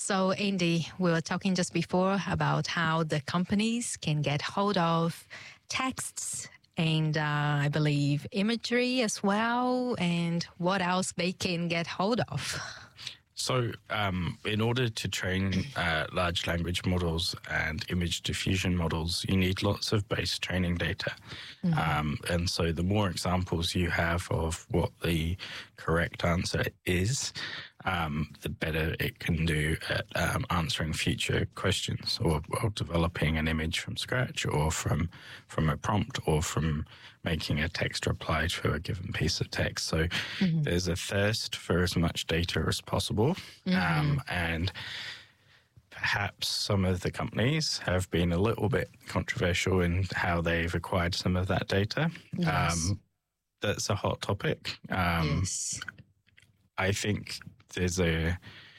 So, Andy, we were talking just before about how the companies can get hold of texts and I believe imagery as well, and what else they can get hold of. So in order to train large language models and image diffusion models, you need lots of base training data. And so the more examples you have of what the correct answer is, the better it can do at answering future questions or developing an image from scratch or from a prompt or from making a text reply to a given piece of text. So there's a thirst for as much data as possible. And perhaps some of the companies have been a little bit controversial in how they've acquired some of that data. Yes. That's a hot topic. Yes. I think there's a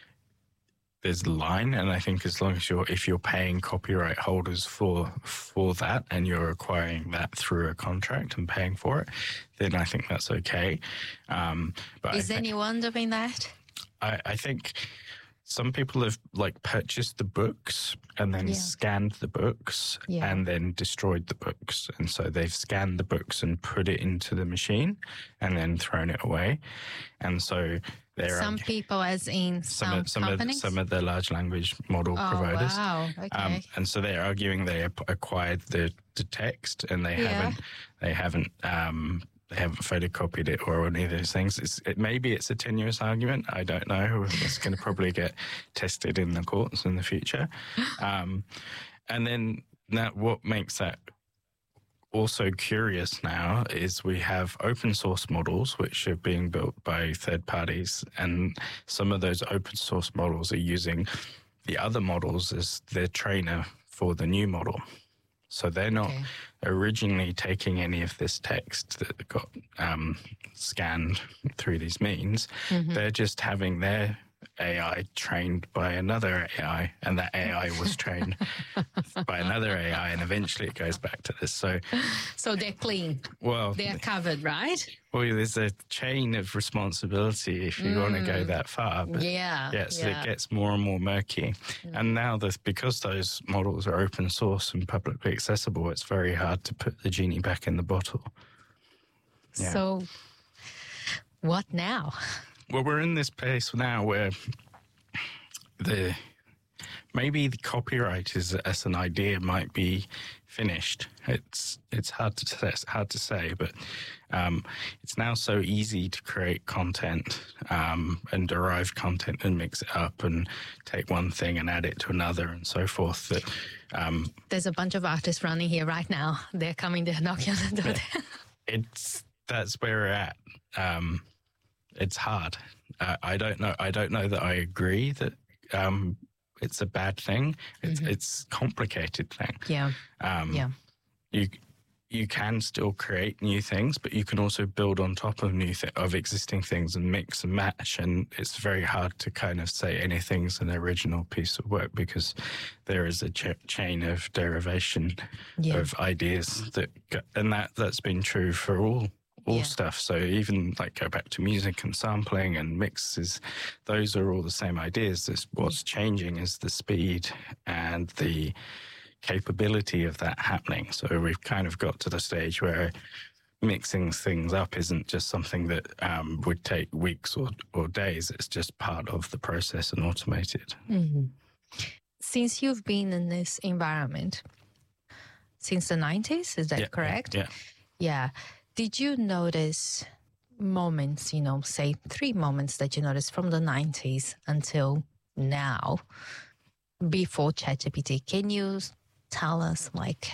line, and I think as long as if you're paying copyright holders for that and you're acquiring that through a contract and paying for it, then I think that's okay. But is anyone doing that? I think some people have purchased the books and then scanned the books and then destroyed the books. And so they've scanned the books and put it into the machine and then thrown it away. And so there some people, as in some companies? Some of the large language model providers. Wow. Okay. And so they're arguing they acquired the text and they haven't photocopied it or any of those things. Maybe it's a tenuous argument. I don't know. It's going to probably get tested in the courts in the future. And then what makes that also curious now is we have open source models which are being built by third parties, and some of those open source models are using the other models as their trainer for the new model. So they're not originally taking any of this text that got scanned through these means. They're just having their AI trained by another AI, and that AI was trained by another AI, and eventually it goes back to this. So they're clean. Well, they're covered, right? Well, there's a chain of responsibility if you want to go that far. But it gets more and more murky. And now because those models are open source and publicly accessible, it's very hard to put the genie back in the bottle. Yeah. So what now? Well, we're in this place now where maybe the copyright as an idea might be finished. It's hard to say, but it's now so easy to create content and derive content and mix it up and take one thing and add it to another and so forth. That there's a bunch of artists running here right now. They're coming. They're knocking on the door. That's where we're at. It's hard. I don't know that I agree that it's a bad thing. It's a complicated thing. Yeah. You can still create new things, but you can also build on top of of existing things and mix and match. And it's very hard to kind of say anything's an original piece of work because there is a chain of derivation of ideas that's been true for all stuff. So even go back to music and sampling and mixes, those are all the same ideas. What's changing is the speed and the capability of that happening. So we've kind of got to the stage where mixing things up isn't just something that would take weeks or days. It's just part of the process and automated. Since you've been in this environment since the 90s, is that correct? Yeah. Did you notice moments, say 3 moments that you noticed from the 90s until now, before ChatGPT? Can you tell us,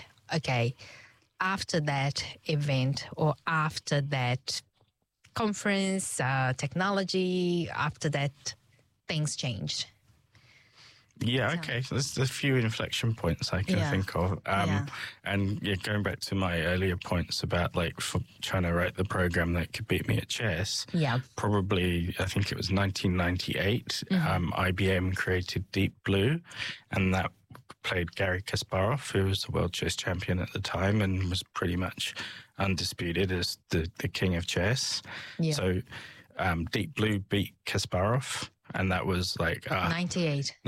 after that event or after that conference, technology, after that, things changed? Yeah, okay. So there's a few inflection points I can think of. And going back to my earlier points about trying to write the program that could beat me at chess. Yeah. Probably, I think it was 1998, IBM created Deep Blue, and that played Garry Kasparov, who was the world chess champion at the time and was pretty much undisputed as the king of chess. Yeah. So Deep Blue beat Kasparov, and that was 98.